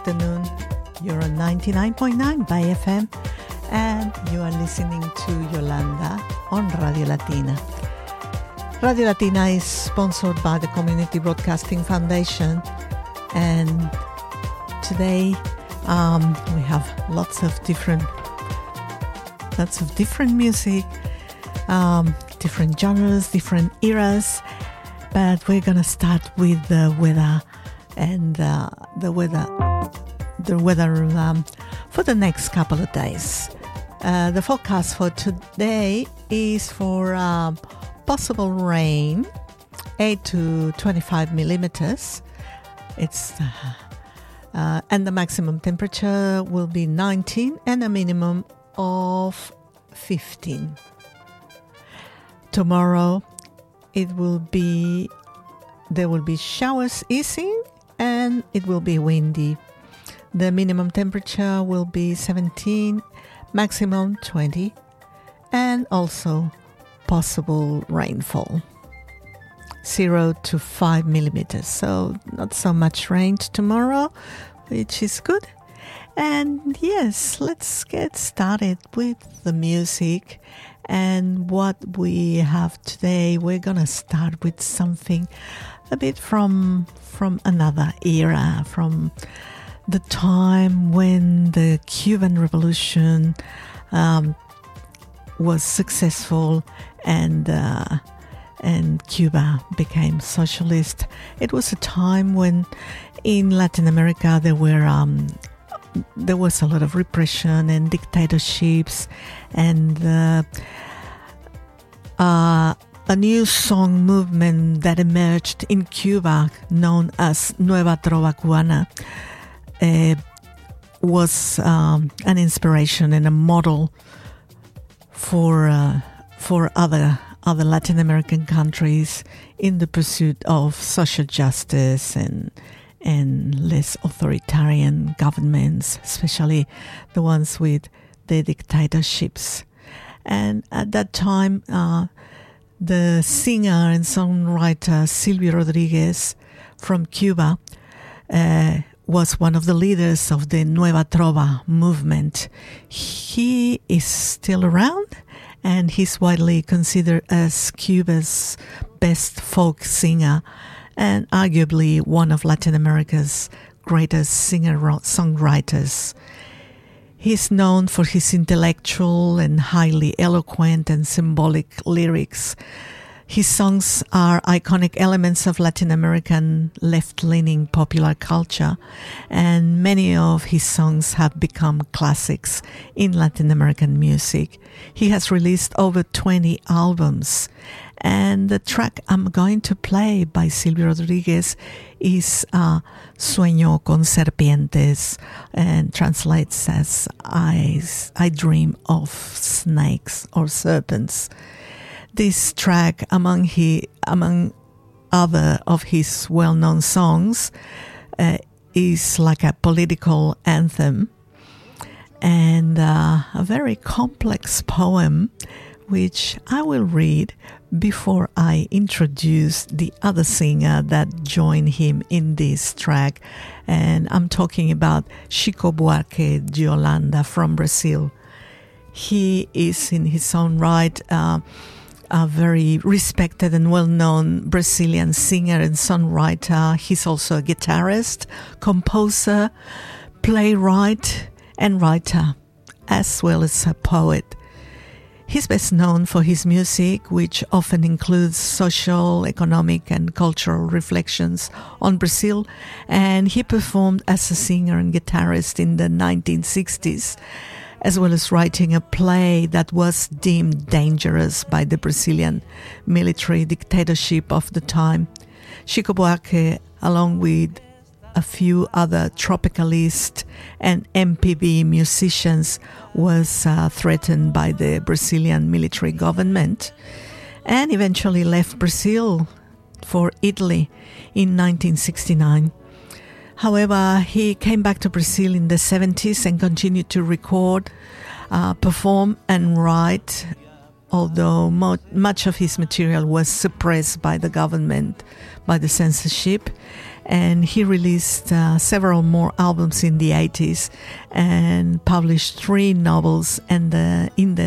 Afternoon. You're on 99.9 by FM and you are listening to Yolanda on Radio Latina. Radio Latina is sponsored by the Community Broadcasting Foundation, and today we have lots of different music, different genres, different eras, but we're gonna start with the weather and the weather for the next couple of days. The forecast for today is for possible rain, 8 to 25 millimeters. It's and the maximum temperature will be 19 and a minimum of 15. Tomorrow there will be showers easing and it will be windy. The minimum temperature will be 17, maximum 20, and also possible rainfall, 0 to 5 millimeters. So not so much rain tomorrow, which is good. And yes, let's get started with the music. And what we have today, we're gonna start with something a bit from another era, from the time when the Cuban Revolution was successful and Cuba became socialist. It was a time when in Latin America there was a lot of repression and dictatorships, and a new song movement that emerged in Cuba known as Nueva Trova Cubana was an inspiration and a model for other Latin American countries in the pursuit of social justice and less authoritarian governments, especially the ones with the dictatorships. And at that time, the singer and songwriter Silvio Rodriguez from Cuba was one of the leaders of the Nueva Trova movement. He is still around, and he's widely considered as Cuba's best folk singer and arguably one of Latin America's greatest singer-songwriters. He's known for his intellectual and highly eloquent and symbolic lyrics. His songs are iconic elements of Latin American left-leaning popular culture, and many of his songs have become classics in Latin American music. He has released over 20 albums, and the track I'm going to play by Silvio Rodriguez is Sueño con serpientes, and translates as I dream of snakes or serpents. This track, among other of his well-known songs, is like a political anthem and a very complex poem, which I will read before I introduce the other singer that joined him in this track. And I'm talking about Chico Buarque de Holanda from Brazil. He is in his own right a very respected and well-known Brazilian singer and songwriter. He's also a guitarist, composer, playwright, and writer, as well as a poet. He's best known for his music, which often includes social, economic, and cultural reflections on Brazil, and he performed as a singer and guitarist in the 1960s, as well as writing a play that was deemed dangerous by the Brazilian military dictatorship of the time. Chico Buarque, along with a few other tropicalist and MPB musicians, was threatened by the Brazilian military government and eventually left Brazil for Italy in 1969. However, he came back to Brazil in the 70s and continued to record, perform and write, although much of his material was suppressed by the government, by the censorship. and he released several more albums in the 80s and published 3 novels in the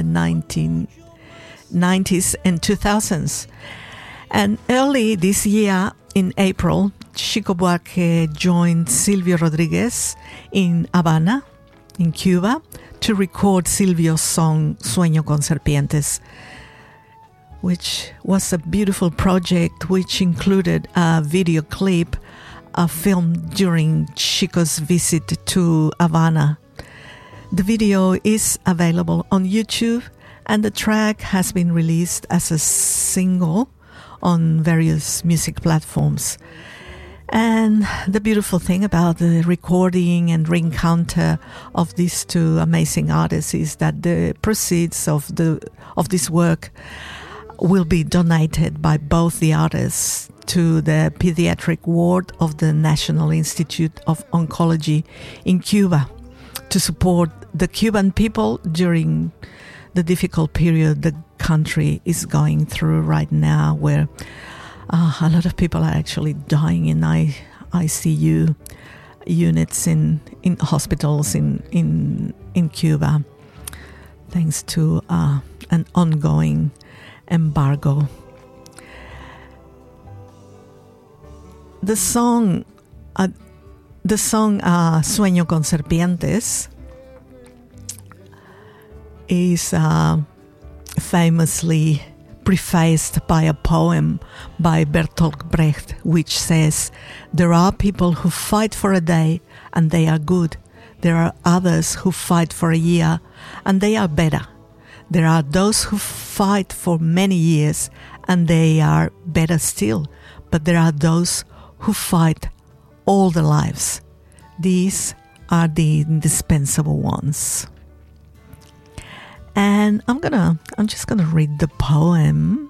1990s and 2000s. And early this year, in April, Chico Buarque joined Silvio Rodríguez in Havana, in Cuba, to record Silvio's song Sueño con Serpientes, which was a beautiful project which included a video clip filmed during Chico's visit to Havana. The video is available on YouTube, and the track has been released as a single on various music platforms. And the beautiful thing about the recording and reencounter of these 2 amazing artists is that the proceeds of this work will be donated by both the artists to the pediatric ward of the National Institute of Oncology in Cuba to support the Cuban people during the difficult period the country is going through right now, where a lot of people are actually dying in ICU units in hospitals in Cuba, thanks to an ongoing embargo. The song Sueño con Serpientes is famously prefaced by a poem by Bertolt Brecht, which says, "There are people who fight for a day and they are good. There are others who fight for a year and they are better. There are those who fight for many years and they are better still. But there are those who fight all their lives. These are the indispensable ones." And I'm just gonna read the poem,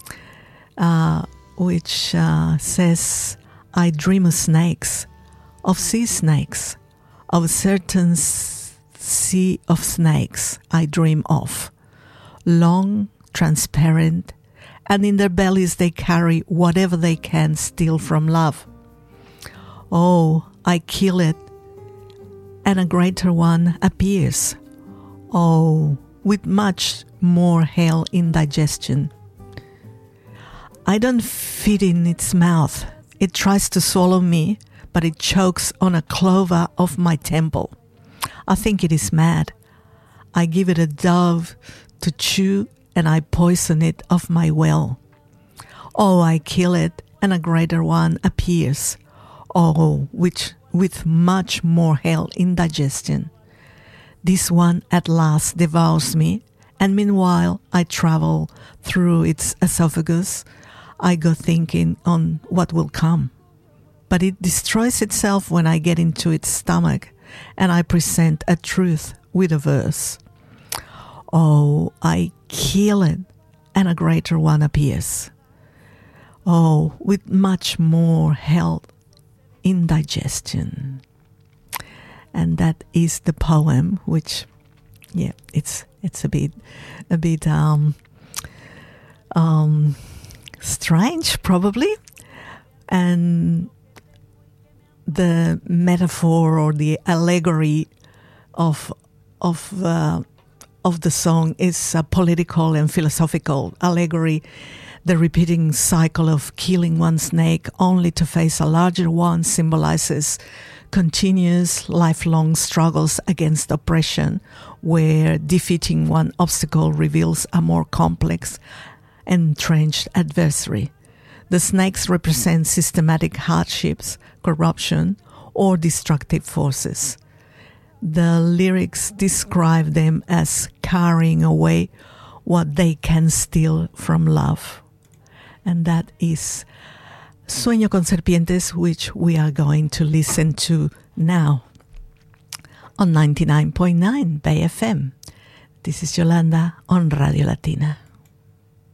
which says, "I dream of snakes, of sea snakes, of a certain sea of snakes I dream of, long, transparent, and in their bellies they carry whatever they can steal from love. Oh, I kill it, and a greater one appears. Oh, with much more hell in digestion. I don't fit in its mouth. It tries to swallow me, but it chokes on a clover of my temple. I think it is mad. I give it a dove to chew, and I poison it of my well. Oh, I kill it, and a greater one appears. Oh, which with much more hell in digestion. This one at last devours me, and meanwhile I travel through its esophagus. I go thinking on what will come. But it destroys itself when I get into its stomach, and I present a truth with a verse. Oh, I kill it, and a greater one appears. Oh, with much more hell in digestion." And that is the poem, which, yeah, it's a bit strange, probably, and the metaphor or the allegory of the song is a political and philosophical allegory. The repeating cycle of killing one snake only to face a larger one symbolizes continuous lifelong struggles against oppression, where defeating one obstacle reveals a more complex, entrenched adversary. The snakes represent systematic hardships, corruption, or destructive forces. The lyrics describe them as carrying away what they can steal from love. And that is Sueño con Serpientes, which we are going to listen to now on 99.9 Bay FM. This is Yolanda on Radio Latina.